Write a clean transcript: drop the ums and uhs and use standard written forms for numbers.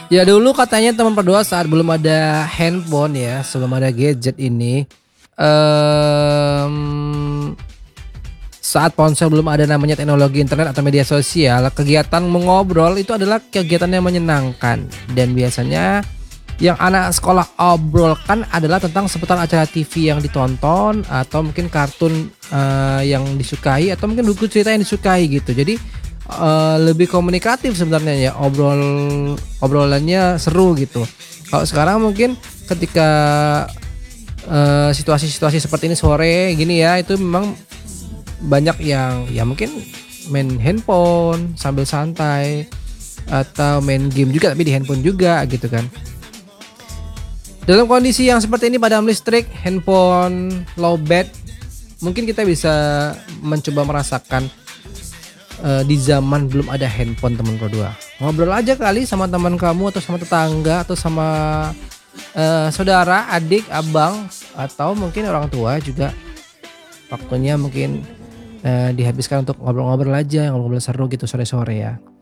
Ya dulu katanya teman berdua saat belum ada handphone ya, sebelum ada gadget ini, mmm, saat ponsel belum ada namanya teknologi internet atau media sosial, kegiatan mengobrol itu adalah kegiatan yang menyenangkan dan biasanya yang anak sekolah obrolkan adalah tentang seputar acara TV yang ditonton atau mungkin kartun, yang disukai atau mungkin buku cerita yang disukai gitu. Jadi, lebih komunikatif sebenarnya ya, obrolannya seru gitu. Kalau sekarang mungkin ketika, situasi-situasi seperti ini sore gini ya, itu memang banyak yang ya mungkin main handphone sambil santai atau main game juga tapi di handphone juga gitu kan. Dalam kondisi yang seperti ini padam listrik, handphone lowbat, mungkin kita bisa mencoba merasakan, di zaman belum ada handphone teman kedua. Ngobrol aja kali sama teman kamu atau sama tetangga atau sama, saudara, adik, abang, atau mungkin orang tua juga. Waktunya mungkin, dihabiskan untuk ngobrol-ngobrol aja, ngobrol seru gitu sore-sore ya.